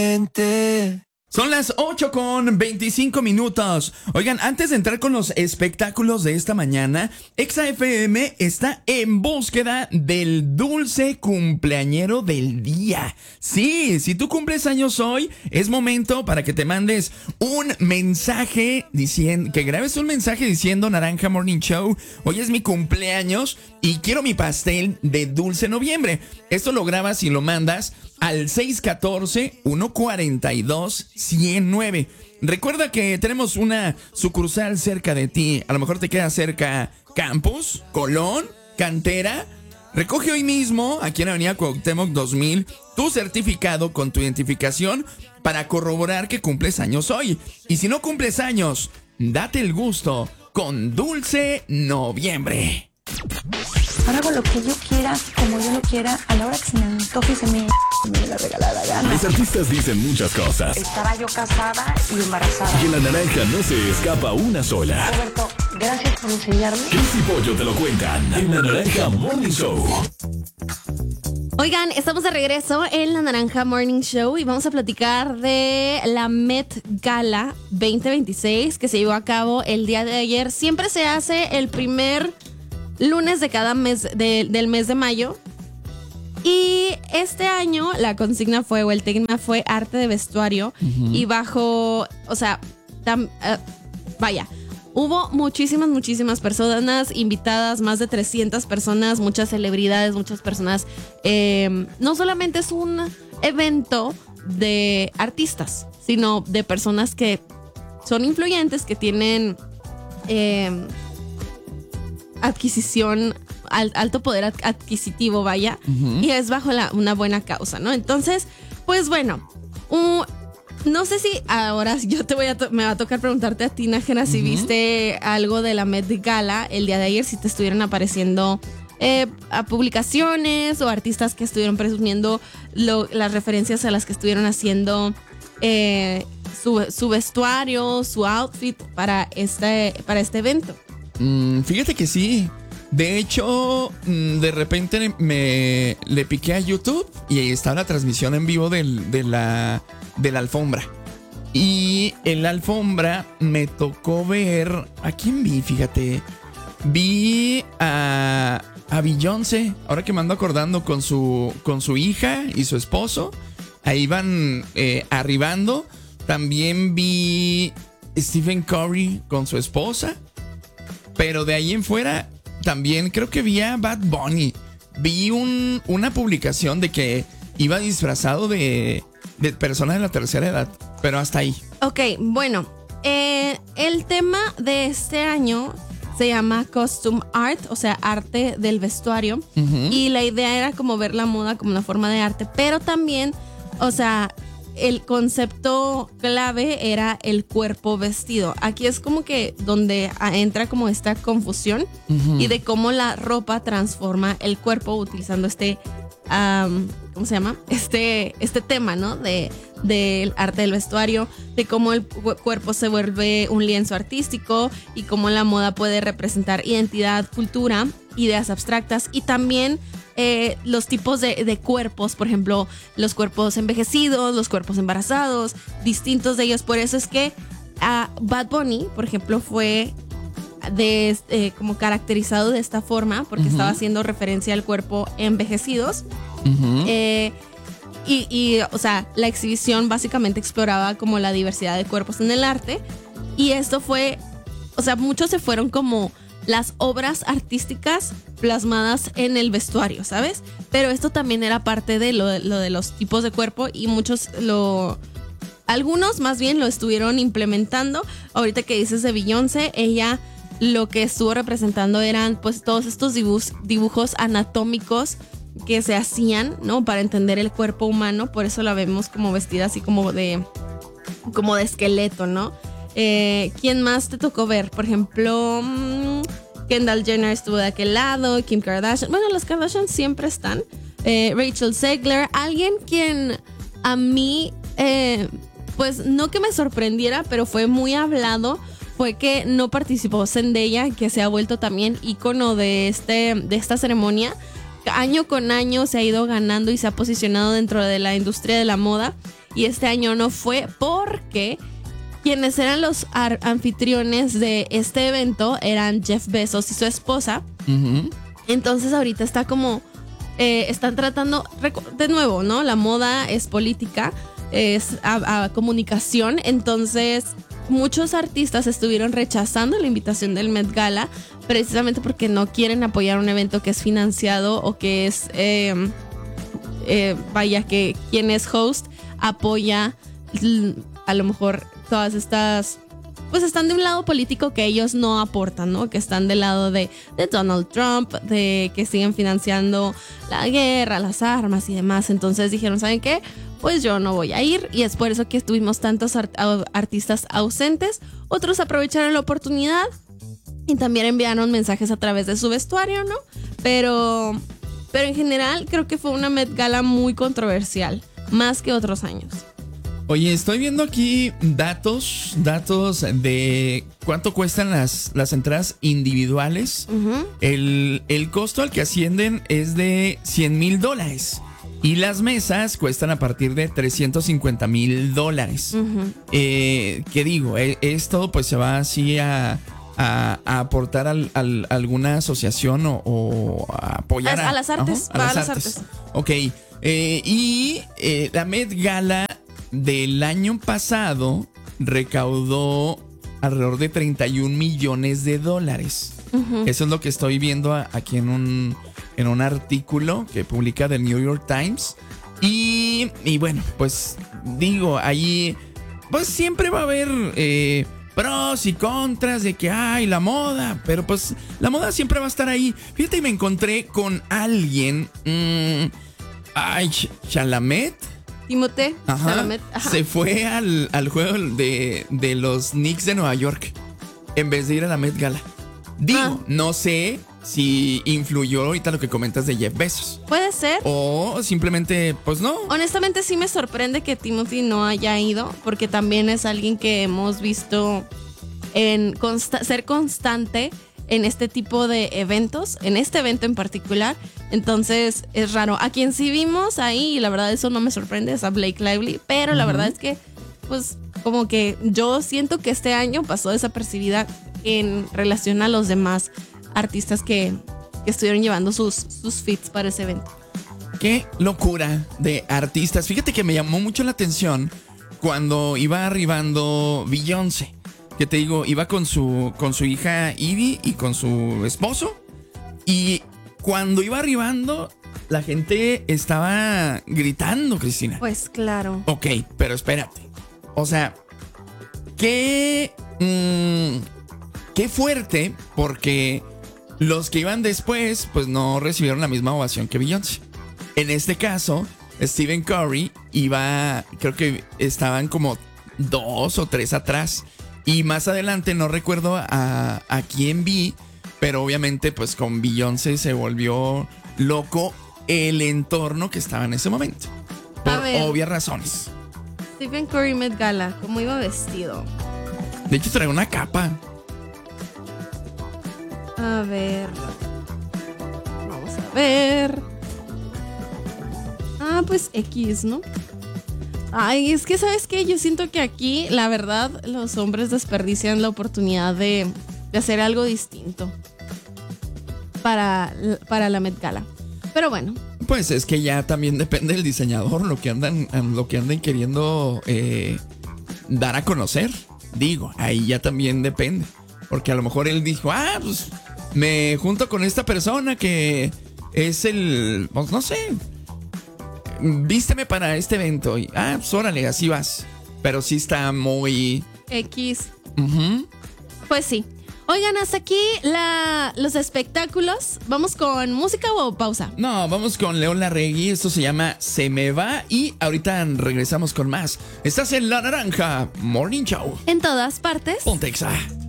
Son las 8:25. Oigan, antes de entrar con los espectáculos de esta mañana, Exa FM está en búsqueda del dulce cumpleañero del día. Sí, si tú cumples años hoy, es momento para que te mandes un mensaje diciendo, que grabes un mensaje diciendo: Naranja Morning Show, hoy es mi cumpleaños y quiero mi pastel de dulce noviembre. Esto lo grabas y lo mandas al 614-142-109. Recuerda que tenemos una sucursal cerca de ti. A lo mejor te queda cerca Campus, Colón, Cantera. Recoge hoy mismo, aquí en Avenida Cuauhtémoc 2000, tu certificado con tu identificación para corroborar que cumples años hoy. Y si no cumples años, date el gusto con Dulce Noviembre. Ahora hago lo que yo quiera, como yo lo quiera, a la hora que se me antoje y se me la regalada gana. Los artistas dicen muchas cosas. Estaba yo casada y embarazada. Y en La Naranja no se escapa una sola. Roberto, gracias por enseñarme. Cris y Pollo te lo cuentan en La Naranja Morning Show. Oigan, estamos de regreso en La Naranja Morning Show y vamos a platicar de la Met Gala 2026 que se llevó a cabo el día de ayer. Siempre se hace el primer lunes de cada mes del mes de mayo. Y este año la consigna fue, o el tema fue arte de vestuario. Y bajo, o sea, hubo muchísimas personas invitadas, más de 300 personas, muchas celebridades, muchas personas. No solamente es un evento de artistas, sino de personas que son influyentes, que tienen adquisición, alto poder adquisitivo, vaya, y es bajo una buena causa, ¿no? Entonces, pues bueno, no sé si ahora me va a tocar preguntarte a ti, Nájera, si viste algo de la Met Gala el día de ayer, si te estuvieron apareciendo a publicaciones o artistas que estuvieron presumiendo las referencias a las que estuvieron haciendo su vestuario, su outfit para este evento. Fíjate que sí. De hecho, de repente le piqué a YouTube y ahí está la transmisión en vivo de la alfombra. Y en la alfombra me tocó ver... ¿A quién vi? Fíjate. Vi a Beyoncé. Ahora que me ando acordando, con su hija y su esposo. Ahí van arribando. También vi Stephen Curry con su esposa. Pero de ahí en fuera, también creo que vi a Bad Bunny. Vi una publicación de que iba disfrazado de persona de la tercera edad. Pero hasta ahí. Ok, bueno. El tema de este año se llama Costume Art, o sea, arte del vestuario. Y la idea era como ver la moda como una forma de arte. Pero también, o sea, el concepto clave era el cuerpo vestido. Aquí es como que donde entra como esta confusión y de cómo la ropa transforma el cuerpo utilizando ¿cómo se llama? Este tema, ¿no? Del arte del vestuario, de cómo el cuerpo se vuelve un lienzo artístico y cómo la moda puede representar identidad, cultura, ideas abstractas y también los tipos de cuerpos, por ejemplo, los cuerpos envejecidos, los cuerpos embarazados, distintos de ellos. Por eso es que Bad Bunny, por ejemplo, fue como caracterizado de esta forma, porque estaba haciendo referencia al cuerpo envejecidos. O sea, la exhibición básicamente exploraba como la diversidad de cuerpos en el arte. Y esto fue, o sea, muchos se fueron como las obras artísticas plasmadas en el vestuario, ¿sabes? Pero esto también era parte de lo de los tipos de cuerpo y algunos más bien lo estuvieron implementando. Ahorita que dices de Beyoncé, ella lo que estuvo representando eran pues todos estos dibujos anatómicos que se hacían, ¿no? Para entender el cuerpo humano, por eso la vemos como vestida así como de esqueleto, ¿no? ¿Quién más te tocó ver? Por ejemplo, Kendall Jenner estuvo de aquel lado, Kim Kardashian. Bueno, las Kardashian siempre están. Rachel Zegler, alguien quien a mí, pues no que me sorprendiera, pero fue muy hablado, fue que no participó Zendaya, que se ha vuelto también ícono de esta ceremonia. Año con año se ha ido ganando y se ha posicionado dentro de la industria de la moda. y este año no fue porque quienes eran los anfitriones de este evento eran Jeff Bezos y su esposa. Entonces ahorita está como están tratando de nuevo, ¿no? La moda es política, es a comunicación, entonces muchos artistas estuvieron rechazando la invitación del Met Gala precisamente porque no quieren apoyar un evento que es financiado o que es que quien es host apoya a lo mejor todas estas, pues están de un lado político que ellos no aportan, ¿no? Que están del lado de Donald Trump, de que siguen financiando la guerra, las armas y demás. Entonces dijeron, ¿saben qué? Pues yo no voy a ir, y es por eso que tuvimos tantos artistas ausentes. Otros aprovecharon la oportunidad y también enviaron mensajes a través de su vestuario, ¿no? Pero en general creo que fue una Met Gala muy controversial, más que otros años. Oye, estoy viendo aquí datos de cuánto cuestan las entradas individuales. El costo al que ascienden es de $100,000 y las mesas cuestan a partir de $350,000. ¿Qué digo? Esto pues se va así a aportar a alguna asociación o a apoyar a las artes. A las artes. Ok. La Met Gala del año pasado recaudó alrededor de $31 millones. Eso es lo que estoy viendo aquí en un artículo que publica The New York Times. Y bueno, pues digo, ahí pues siempre va a haber pros y contras de que hay la moda, pero pues la moda siempre va a estar ahí. Fíjate, y me encontré con alguien, Chalamet. Timothée Chalamet. Se fue al juego de los Knicks de Nueva York en vez de ir a la Met Gala. Digo, no sé si influyó ahorita lo que comentas de Jeff Bezos. Puede ser. O simplemente, pues no. Honestamente sí me sorprende que Timothy no haya ido, porque también es alguien que hemos visto en ser constante en este tipo de eventos, en este evento en particular. Entonces es raro. A quien sí vimos ahí, y la verdad eso no me sorprende, es a Blake Lively, pero la verdad es que pues como que yo siento que este año pasó desapercibida en relación a los demás artistas que estuvieron llevando sus feats para ese evento. Qué locura de artistas. Fíjate que me llamó mucho la atención cuando iba arribando Beyoncé, que te digo, iba con su hija Ivy y con su esposo, y cuando iba arribando la gente estaba gritando, Cristina. Pues claro. Ok, pero espérate. O sea, qué fuerte, porque los que iban después pues no recibieron la misma ovación que Beyoncé. En este caso, Stephen Curry iba, creo que estaban como 2 o 3 atrás. Y más adelante no recuerdo a quién vi, pero obviamente pues con Beyoncé se volvió loco el entorno que estaba en ese momento. Por obvias razones. Stephen Curry Met Gala, ¿cómo iba vestido? De hecho trae una capa. A ver. Vamos a ver. Pues X, ¿no? Ay, es que ¿sabes qué? Yo siento que aquí, la verdad, los hombres desperdician la oportunidad de hacer algo distinto para la Met Gala. Pero bueno. Pues es que ya también depende del diseñador, lo que anden queriendo dar a conocer. Digo, ahí ya también depende. Porque a lo mejor él dijo, pues me junto con esta persona que es pues no sé, vísteme para este evento. Y, pues órale, así vas. Pero sí está muy X. Pues sí. Oigan, hasta aquí los espectáculos. ¿Vamos con música o pausa? No, vamos con León Larregui. Esto se llama Se Me Va. Y ahorita regresamos con más. Estás en La Naranja Morning Show. En todas partes. Ponte Exa.